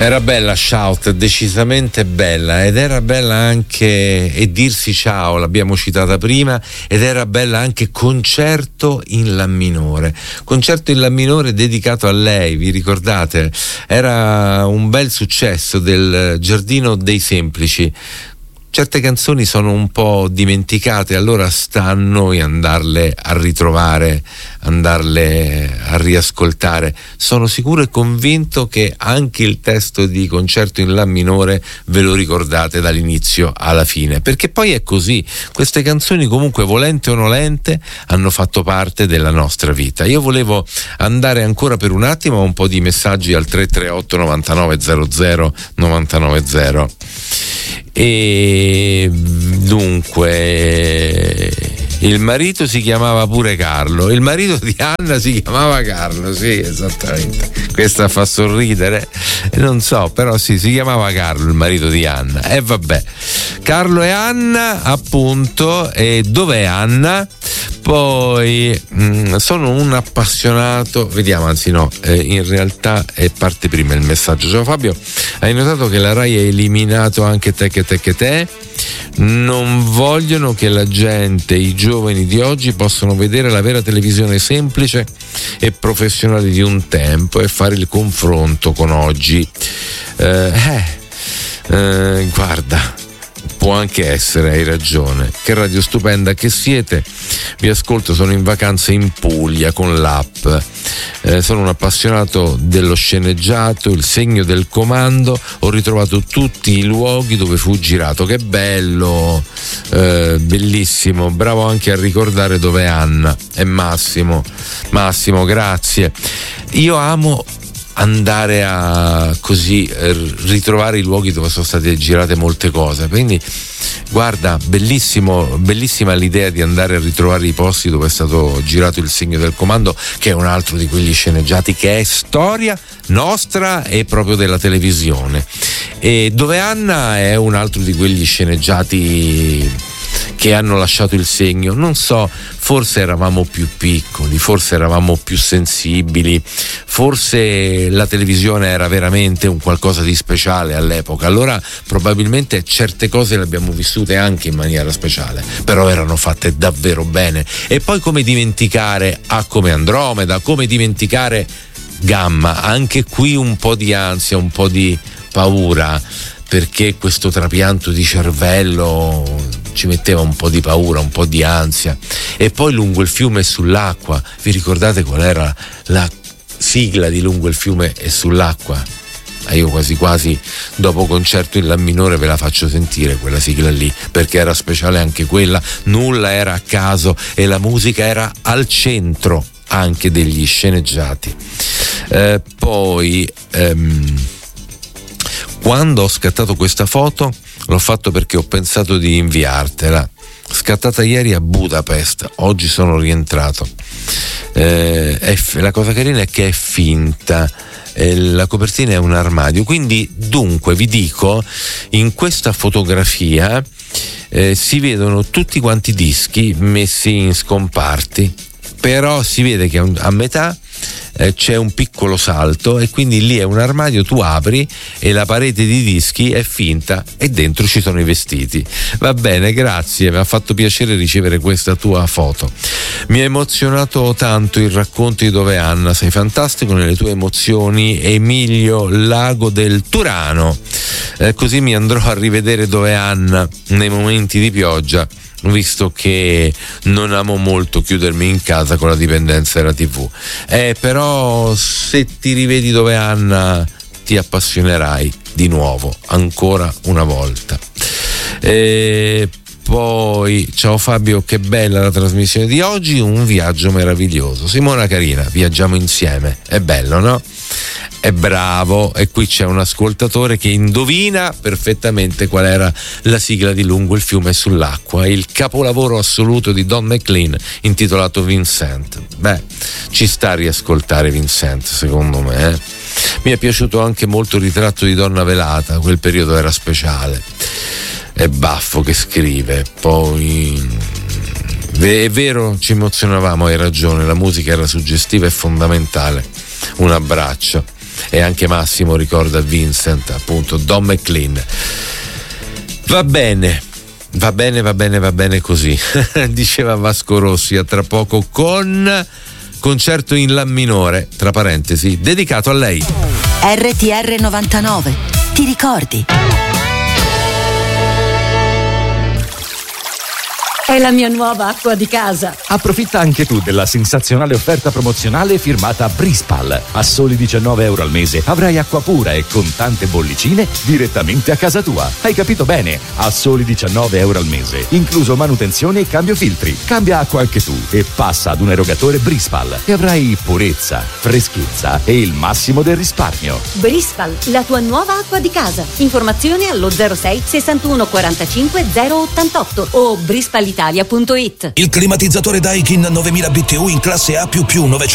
Era bella Shout, decisamente bella, ed era bella anche E dirsi ciao, l'abbiamo citata prima, ed era bella anche Concerto in La minore. Concerto in La minore dedicato a lei, vi ricordate? Era un bel successo del Giardino dei Semplici. Certe canzoni sono un po' dimenticate, allora sta a noi andarle a ritrovare, andarle a riascoltare. Sono sicuro e convinto che anche il testo di Concerto in La minore ve lo ricordate dall'inizio alla fine, perché poi è così. Queste canzoni, comunque, volente o nolente, hanno fatto parte della nostra vita. Io volevo andare ancora per un attimo a un po' di messaggi al 338 99 00 990. E dunque, il marito si chiamava pure Carlo, il marito di Anna si chiamava Carlo, sì, esattamente. Questa fa sorridere, non so, però sì, si chiamava Carlo il marito di Anna. E vabbè, Carlo e Anna, appunto. E dov'è Anna? Poi sono un appassionato, vediamo, anzi no, in realtà parte prima il messaggio. Ciao Fabio, hai notato che la Rai ha eliminato anche Te che te che te? Non vogliono che la gente, i giovani di oggi, possano vedere la vera televisione semplice e professionale di un tempo e fare il confronto con oggi. Guarda, può anche essere, hai ragione. Che radio stupenda che siete, vi ascolto, sono in vacanza in Puglia con l'app, sono un appassionato dello sceneggiato, Il segno del comando, ho ritrovato tutti i luoghi dove fu girato, che bello, bellissimo, bravo anche a ricordare dove è Anna e Massimo, grazie. Io amo andare a così ritrovare i luoghi dove sono state girate molte cose, quindi guarda, bellissima l'idea di andare a ritrovare i posti dove è stato girato Il segno del comando, che è un altro di quegli sceneggiati che è storia nostra e proprio della televisione, e dove Anna è un altro di quegli sceneggiati che hanno lasciato il segno. Non so, forse eravamo più piccoli, forse eravamo più sensibili, forse la televisione era veramente un qualcosa di speciale all'epoca, allora probabilmente certe cose le abbiamo vissute anche in maniera speciale, però erano fatte davvero bene. E poi come dimenticare come Andromeda, come dimenticare Gamma? Anche qui un po' di ansia, un po' di paura, perché questo trapianto di cervello ci metteva un po' di paura, un po' di ansia. E poi Lungo il fiume e sull'acqua, vi ricordate qual era la sigla di Lungo il fiume e sull'acqua? Io quasi dopo Concerto in La minore ve la faccio sentire quella sigla lì, perché era speciale anche quella, nulla era a caso e la musica era al centro anche degli sceneggiati. Quando ho scattato questa foto l'ho fatto perché ho pensato di inviartela, scattata ieri a Budapest, oggi sono rientrato. La cosa carina è che è finta, la copertina è un armadio, quindi dunque vi dico, in questa fotografia si vedono tutti quanti i dischi messi in scomparti, però si vede che a metà c'è un piccolo salto e quindi lì è un armadio, tu apri e la parete di dischi è finta e dentro ci sono i vestiti. Va bene, grazie, mi ha fatto piacere ricevere questa tua foto. Mi ha emozionato tanto il racconto di Dove Anna, sei fantastico nelle tue emozioni, Emilio Lago del Turano. Così mi andrò a rivedere Dove Anna nei momenti di pioggia, visto che non amo molto chiudermi in casa con la dipendenza della TV. Però se ti rivedi Dove Anna ti appassionerai di nuovo, ancora una volta. Poi, ciao Fabio, che bella la trasmissione di oggi, un viaggio meraviglioso. Simona carina, viaggiamo insieme, è bello, no? È bravo, e qui c'è un ascoltatore che indovina perfettamente qual era la sigla di Lungo il fiume e sull'acqua, il capolavoro assoluto di Don McLean intitolato Vincent. Beh, ci sta a riascoltare Vincent, secondo me. Mi è piaciuto anche molto il ritratto di Donna velata, quel periodo era speciale. È Baffo che scrive. Poi è vero, ci emozionavamo, hai ragione, la musica era suggestiva e fondamentale. Un abbraccio. e anche Massimo ricorda Vincent, appunto Don McLean. Va bene così. Diceva Vasco Rossi. A tra poco con concerto in La minore, tra parentesi, dedicato a lei. RTR 99, ti ricordi? È la mia nuova acqua di casa. Approfitta anche tu della sensazionale offerta promozionale firmata Brispal. A soli €19 al mese avrai acqua pura e con tante bollicine direttamente a casa tua. Hai capito bene? A soli €19 al mese, incluso manutenzione e cambio filtri. Cambia acqua anche tu e passa ad un erogatore Brispal e avrai purezza, freschezza e il massimo del risparmio. Brispal, la tua nuova acqua di casa. Informazioni allo 06 61 45 088 o brispalitalia.it. Il climatizzatore Daikin 9000 BTU in classe A++, 900